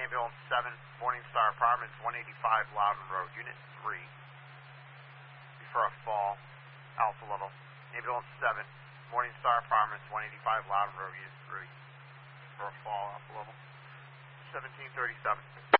Ambulance 7, Morningstar Apartments, 185 Loudon Road, Unit 3. Before a fall, alpha level. Ambulance 7, Morningstar Apartments, 185 Loudon Road, Unit 3. For a fall, alpha level. 1737.